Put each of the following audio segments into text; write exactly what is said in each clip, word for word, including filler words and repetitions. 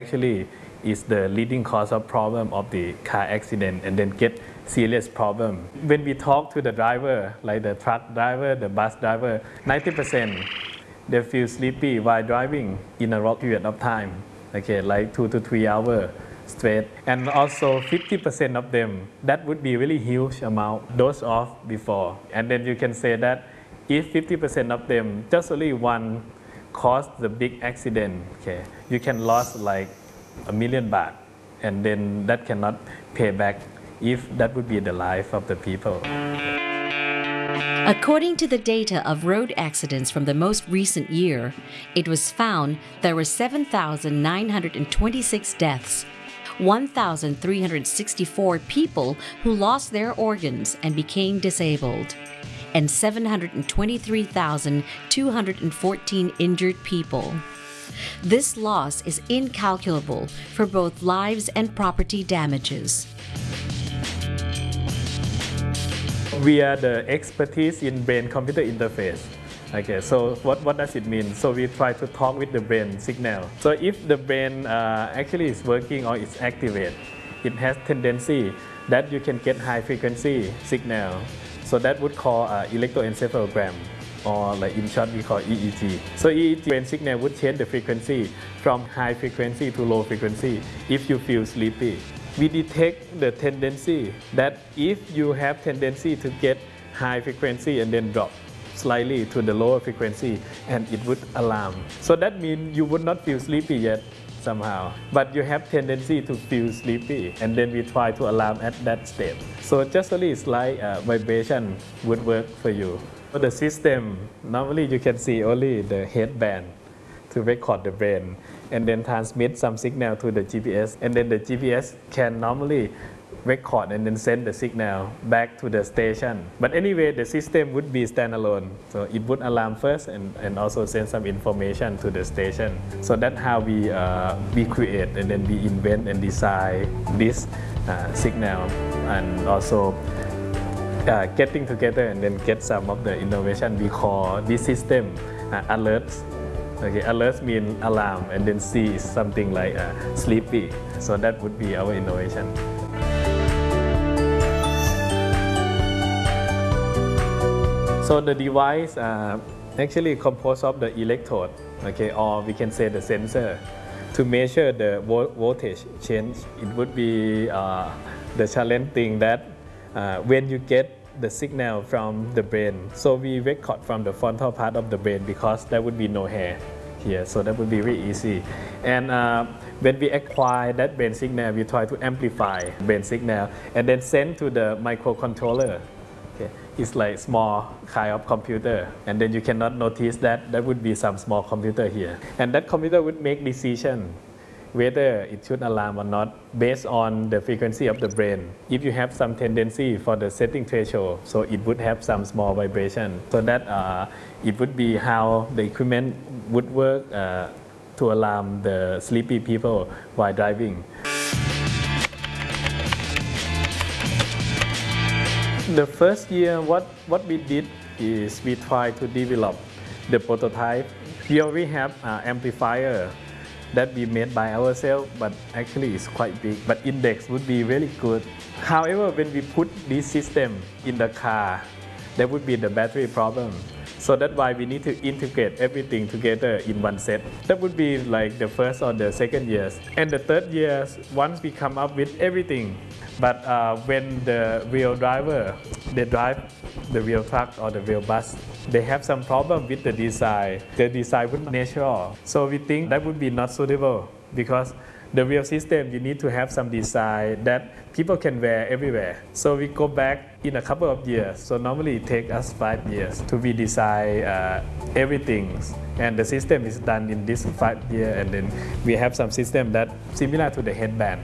Actually is the leading cause of problem of the car accident and then get serious problem. When we talk to the driver, like the truck driver, the bus driver, ninety percent they feel sleepy while driving in a long period of time, okay, like two to three hours straight. And also fifty percent of them, that would be really huge amount, dozed off before. And then you can say that if fifty percent of them, just only one caused the big accident, okay, you can lose like a million baht, and then that cannot pay back if that would be the life of the people. According to the data of road accidents from the most recent year, it was found there were seven thousand nine hundred twenty-six deaths, one thousand three hundred sixty-four people who lost their organs and became disabled, and seven hundred twenty-three thousand two hundred fourteen injured people. This loss is incalculable for both lives and property damages. We are the expertise in brain-computer interface. Okay, so what, what does it mean? So we try to talk with the brain signal. So if the brain uh, actually is working or is activated, it has tendency that you can get high frequency signal. So that would call uh, electroencephalogram, or like in short we call E E G. So E E G brain signal would change the frequency from high frequency to low frequency if you feel sleepy. We detect the tendency that if you have tendency to get high frequency and then drop slightly to the lower frequency, and it would alarm. So that means you would not feel sleepy yet somehow, but you have tendency to feel sleepy, and then we try to alarm at that state. So just only slight uh, vibration would work for you. For the system, normally you can see only the headband to record the brain and then transmit some signal to the G P S, and then the G P S can normally record and then send the signal back to the station. But anyway, the system would be standalone, so it would alarm first and, and also send some information to the station. So that's how we, uh, we create and then we invent and design this uh, signal, and also uh, getting together and then get some of the innovation. We call this system uh, alerts. Okay, alerts mean alarm, and then C is something like uh, sleepy. So that would be our innovation. So the device uh, actually composed of the electrode, okay, or we can say the sensor. To measure the voltage change, it would be uh, the challenge thing that uh, when you get the signal from the brain, so we record from the frontal part of the brain because there would be no hair here, so that would be very easy. And uh, when we acquire that brain signal, we try to amplify brain signal and then send to the microcontroller. Okay. It's like small kind of computer, and then you cannot notice that there would be some small computer here, and that computer would make decision whether it should alarm or not based on the frequency of the brain. If you have some tendency for the setting threshold, so it would have some small vibration, so that uh, it would be how the equipment would work uh, to alarm the sleepy people while driving. The first year, what, what we did is we tried to develop the prototype. We already have uh, amplifier that we made by ourselves, but actually it's quite big. But index would be really good. However, when we put this system in the car, there would be the battery problem. So that's why we need to integrate everything together in one set. That would be like the first or the second years. And the third year, once we come up with everything, but uh, when the real driver, they drive the real truck or the real bus, they have some problem with the design. The design would not natural. So we think that would be not suitable, because the real system, you need to have some design that people can wear everywhere. So we go back in a couple of years. So normally it takes us five years to redesign uh, everything. And the system is done in this five years, and then we have some system that similar to the headband.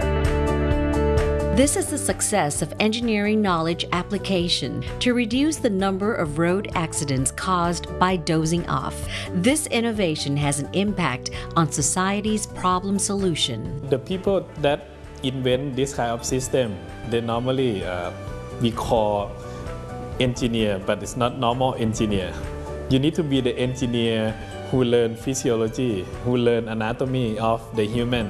This is the success of engineering knowledge application to reduce the number of road accidents caused by dozing off. This innovation has an impact on society's problem solution. The people that invent this kind of system, they normally uh, we call engineer, but it's not normal engineer. You need to be the engineer who learn physiology, who learn anatomy of the human.